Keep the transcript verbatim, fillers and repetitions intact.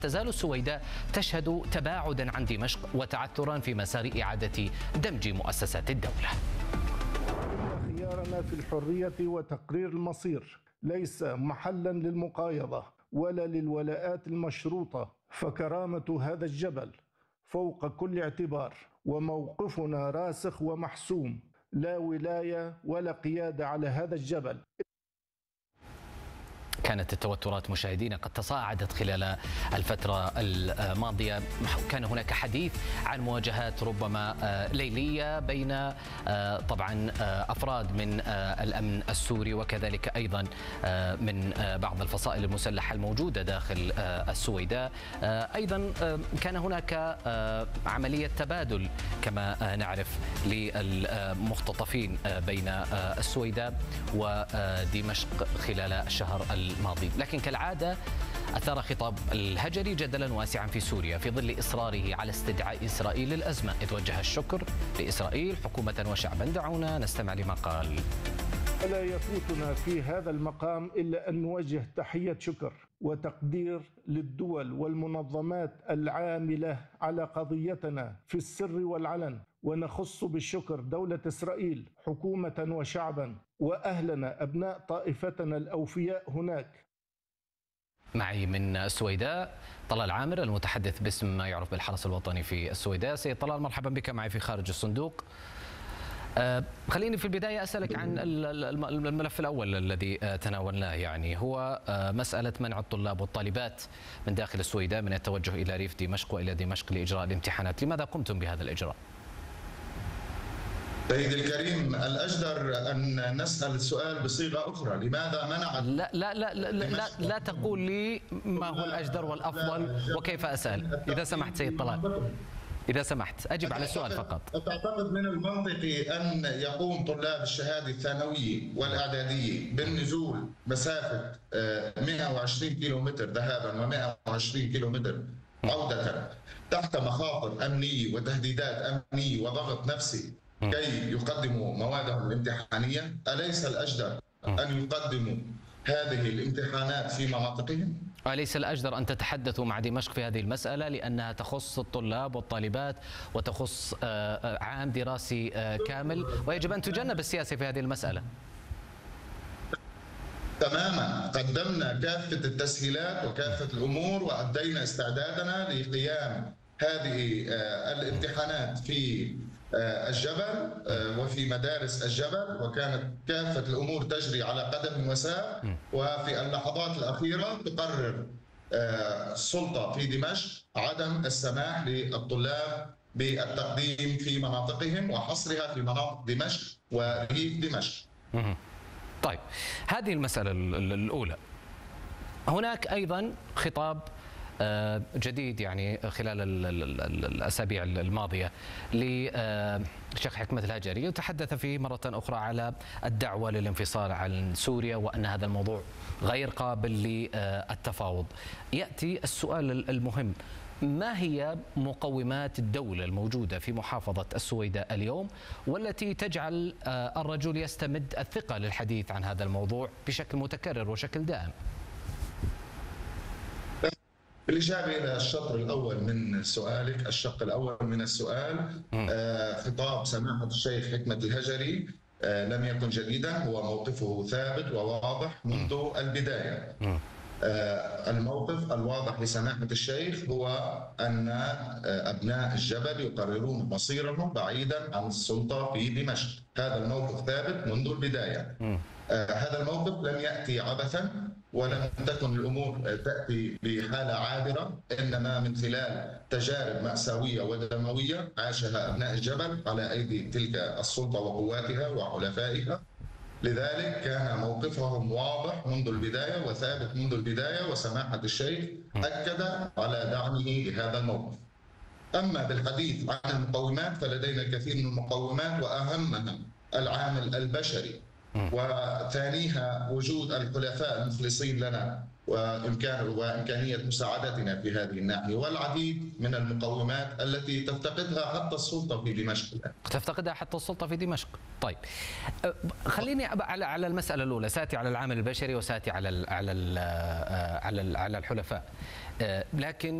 تزال السويداء تشهد تباعدا عن دمشق وتعثرا في مسار إعادة دمج مؤسسات الدولة. خيارنا في الحرية وتقرير المصير ليس محلا للمقايضة ولا للولاءات المشروطة، فكرامة هذا الجبل فوق كل اعتبار، وموقفنا راسخ ومحسوم، لا ولاية ولا قيادة على هذا الجبل. كانت التوترات مشاهدينا قد تصاعدت خلال الفترة الماضية، كان هناك حديث عن مواجهات ربما ليلية بين طبعا أفراد من الأمن السوري وكذلك أيضا من بعض الفصائل المسلحة الموجودة داخل السويداء. أيضا كان هناك عملية تبادل كما نعرف للمختطفين بين السويداء ودمشق خلال الشهر الماضي، لكن كالعادة أثار خطاب الهجري جدلا واسعا في سوريا في ظل إصراره على استدعاء إسرائيل للأزمة، إذ وجه الشكر لإسرائيل حكومة وشعبا. دعونا نستمع لما قال. لا يفوتنا في هذا المقام إلا أن نوجه تحية شكر وتقدير للدول والمنظمات العاملة على قضيتنا في السر والعلن، ونخص بالشكر دولة إسرائيل حكومة وشعبا وأهلنا أبناء طائفتنا الأوفياء هناك. معي من السويداء طلال عامر المتحدث باسم ما يعرف بالحرس الوطني في السويداء. سيد طلال، مرحبا بك معي في خارج الصندوق. أه خليني في البداية أسألك عن الملف الأول الذي تناولناه، يعني هو مسألة منع الطلاب والطالبات من داخل السويداء من التوجه إلى ريف دمشق وإلى دمشق لإجراء الامتحانات. لماذا قمتم بهذا الإجراء؟ سيدي الكريم، الأجدر أن نسأل السؤال بصيغة أخرى. لماذا منع؟ لا لا لا لا, لا, لا تقول لي ما هو الأجدر والأفضل وكيف أسأل، إذا سمحت سيد طلال، إذا سمحت أجب على السؤال فقط. أتعتقد من المنطقي أن يقوم طلاب الشهادة الثانوية والإعدادية بالنزول مسافة مئة وعشرين كيلومتر ذهابا ومئة وعشرين كيلومتر عودة تحت مخاطر أمنية وتهديدات أمنية وضغط نفسي كي يقدموا موادهم الامتحانية؟ أليس الأجدر أن يقدموا هذه الامتحانات في مناطقهم؟ أليس الأجدر أن تتحدثوا مع دمشق في هذه المسألة لأنها تخص الطلاب والطالبات وتخص عام دراسي كامل، ويجب أن تجنب السياسة في هذه المسألة؟ تماما، قدمنا كافة التسهيلات وكافة الأمور وأدينا استعدادنا لقيام هذه الامتحانات في الجبل وفي مدارس الجبل، وكانت كافة الأمور تجري على قدم وساق. وفي اللحظات الأخيرة تقرر السلطة في دمشق عدم السماح للطلاب بالتقديم في مناطقهم وحصرها في مناطق دمشق وريف دمشق. طيب، هذه المسألة الأولى. هناك أيضا خطاب جديد يعني خلال الأسابيع الماضية لشيخ حكمة الهجري، يتحدث فيه مرة أخرى على الدعوة للانفصال عن سوريا وأن هذا الموضوع غير قابل للتفاوض. يأتي السؤال المهم: ما هي مقومات الدولة الموجودة في محافظة السويداء اليوم والتي تجعل الرجل يستمد الثقة للحديث عن هذا الموضوع بشكل متكرر وشكل دائم؟ بالإجابة إلى الشطر الأول من سؤالك، الشق الأول من السؤال، آه خطاب سماحة الشيخ حكمة الهجري آه لم يكن جديدا، هو موقفه ثابت وواضح منذ البداية. آه الموقف الواضح لسماحة الشيخ هو أن آه أبناء الجبل يقررون مصيرهم بعيدا عن السلطة في دمشق. هذا الموقف ثابت منذ البداية. آه هذا الموقف لم يأتي عبثا، ولم تكن الأمور تأتي بحالة عابرة، إنما من خلال تجارب مأساوية ودموية عاشها أبناء الجبل على أيدي تلك السلطة وقواتها وحلفائها. لذلك كان موقفهم واضح منذ البداية وثابت منذ البداية، وسماحة الشيخ أكد على دعمه لهذا الموقف. أما بالحديث عن المقومات فلدينا الكثير من المقومات، وأهمها العامل البشري، وثانيها وجود الحلفاء المخلصين لنا وإمكان وإمكانية مساعدتنا في هذه الناحية، والعديد من المقومات التي تفتقدها حتى السلطة في دمشق الآن. تفتقدها حتى السلطة في دمشق. طيب خليني على على المسألة الأولى، سآتي على العامل البشري وسآتي على على على على الحلفاء، لكن